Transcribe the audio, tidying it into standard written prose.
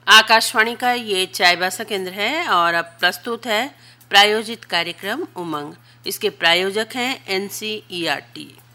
आकाशवाणी का ये चाईबासा केंद्र है और अब प्रस्तुत है प्रायोजित कार्यक्रम उमंग। इसके प्रायोजक हैं NCERT।